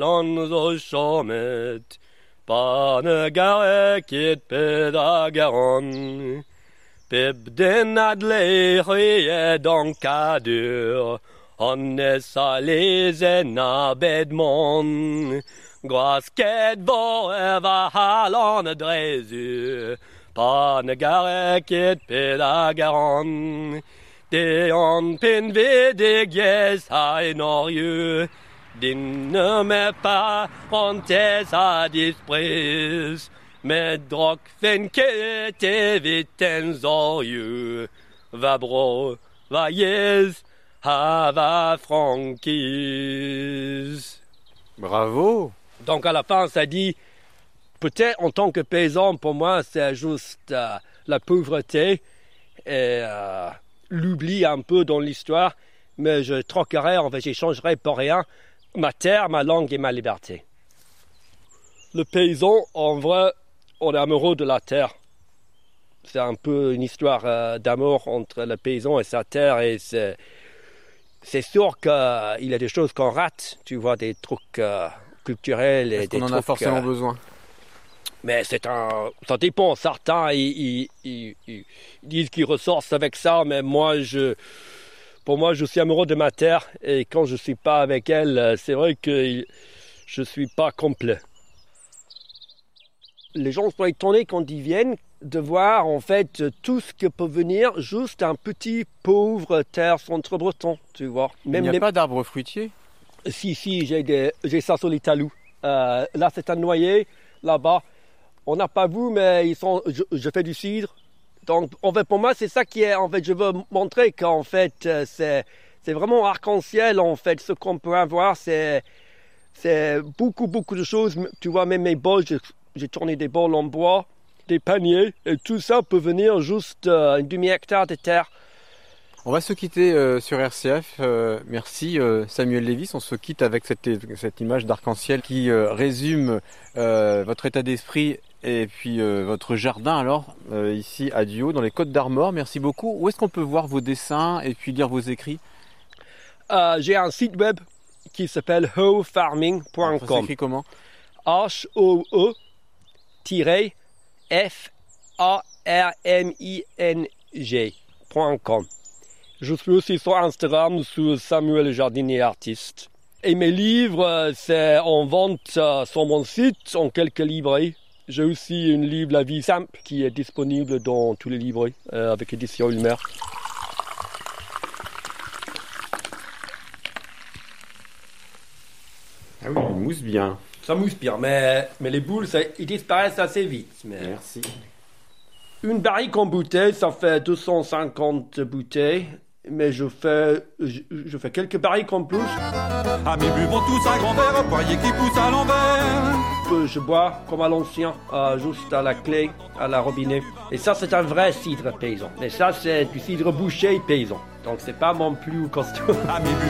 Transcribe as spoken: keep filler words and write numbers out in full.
Dan zo chomet, pane garekit pedagaron. Pib den adlerie donkadur, honnes alesen abedmon. Grasket voreva halon drezu, pane garekit pedagaron. Deon pin vidig yes hai norieux, din ne me pas hontes a disprise. Med drok fen kete viten zorieux, va bro, va yes, ha va franquise. Bravo. Donc à la fin, ça dit, peut-être en tant que paysan, pour moi, c'est juste euh, la pauvreté et euh, l'oubli un peu dans l'histoire, mais je troquerai, en fait, j'échangerai pour rien ma terre, ma langue et ma liberté. Le paysan, en vrai, on est amoureux de la terre. C'est un peu une histoire euh, d'amour entre le paysan et sa terre, et c'est, c'est sûr qu'il euh, y a des choses qu'on rate, tu vois, des trucs euh, culturels. Est-ce et qu'on des en trucs, a forcément euh, besoin? Mais c'est un, ça dépend. Certains ils, ils, ils, ils disent qu'ils ressortent avec ça, mais moi, je, pour moi, je suis amoureux de ma terre, et quand je suis pas avec elle, c'est vrai que je suis pas complet. Les gens sont étonnés quand ils viennent de voir en fait tout ce que peut venir juste un petit pauvre terre centre-breton, tu vois. Même Il n'y a les... pas d'arbres fruitiers? Si, si, j'ai, des, j'ai ça sur les talus. Euh, là, c'est un noyer, là-bas. On n'a pas vu, mais ils sont, je, je fais du cidre. Donc, en fait, pour moi, c'est ça qui est, en fait, je veux montrer qu'en fait, c'est, c'est vraiment arc-en-ciel, en fait. Ce qu'on peut avoir, c'est, c'est beaucoup, beaucoup de choses. Tu vois, même mes bols, je, j'ai tourné des bols en bois, des paniers, et tout ça peut venir juste euh, un demi-hectare de terre. On va se quitter euh, sur R C F. Euh, merci euh, Samuel Lévis. On se quitte avec cette, cette image d'arc-en-ciel qui euh, résume euh, votre état d'esprit et puis euh, votre jardin alors euh, ici à Duhaut dans les Côtes d'Armor. Merci beaucoup. Où est-ce qu'on peut voir vos dessins et puis lire vos écrits? euh, J'ai un site web qui s'appelle ho farming point com. Ça s'écrit comment? H O E F A R M I N G point com. Je suis aussi sur Instagram sous Samuel Jardinier Artiste. Et mes livres, c'est en vente euh, sur mon site, en quelques librairies. J'ai aussi une livre La vie simple qui est disponible dans tous les librairies euh, avec édition Ulmer. Ah oui, il mousse bien. Ça mousse bien, mais, mais les boules, ça, ils disparaissent assez vite. Mais... Merci. Une barrique en bouteille, ça fait deux cent cinquante bouteilles. Mais je fais, je, je fais quelques barriques en plus. Amis buvons tous un grand verre, poirier qui pousse à l'envers. Que je bois comme à l'ancien, euh, juste à la clé, à la robinet. Et ça, c'est un vrai cidre paysan. Mais ça, c'est du cidre bouché paysan. Donc, c'est pas mon plus costaud. Amis